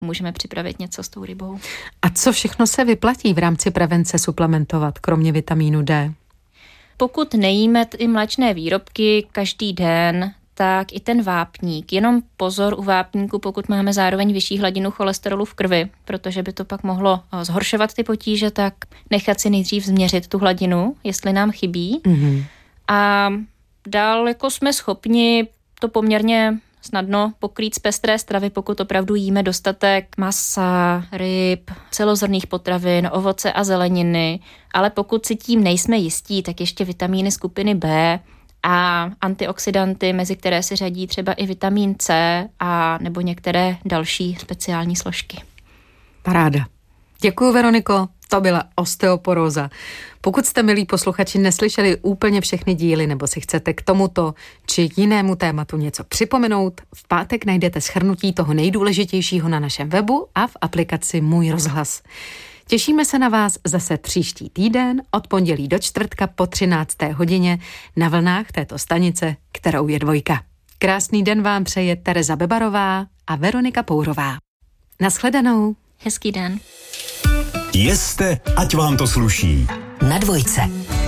můžeme připravit něco s tou rybou. A co všechno se vyplatí v rámci prevence suplementovat, kromě vitamínu D? Pokud nejíme i mléčné výrobky každý den, tak i ten vápník. Jenom pozor u vápníku, pokud máme zároveň vyšší hladinu cholesterolu v krvi, protože by to pak mohlo zhoršovat ty potíže, tak nechat si nejdřív změřit tu hladinu, jestli nám chybí. A dál jako jsme schopni to poměrně snadno pokrýt z pestré stravy, pokud opravdu jíme dostatek masa, ryb, celozrnných potravin, ovoce a zeleniny, ale pokud si tím nejsme jistí, tak ještě vitamíny skupiny B a antioxidanty, mezi které se řadí třeba i vitamin C a nebo některé další speciální složky. Paráda. Děkuju, Veroniko. To byla osteoporóza. Pokud jste, milí posluchači, neslyšeli úplně všechny díly nebo si chcete k tomuto či jinému tématu něco připomenout, v pátek najdete shrnutí toho nejdůležitějšího na našem webu a v aplikaci Můj rozhlas. Těšíme se na vás zase příští týden od pondělí do čtvrtka po 13. hodině na vlnách této stanice, kterou je Dvojka. Krásný den vám přeje Tereza Bebarová a Veronika Pourová. Nashledanou. Hezký den. Jeste, ať vám to sluší. Na Dvojce.